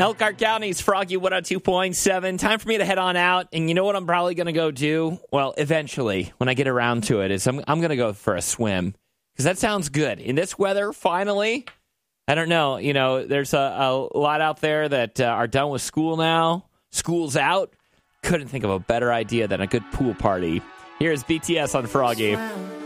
Elkhart County's Froggy 102.7. Time for me to head on out. And you know what I'm probably going to go do? Well, eventually, when I get around to it, is I'm going to go for a swim. Because that sounds good. In this weather, finally, I don't know. You know, there's a lot out there that are done with school now. School's out. Couldn't think of a better idea than a good pool party. Here's BTS on Froggy.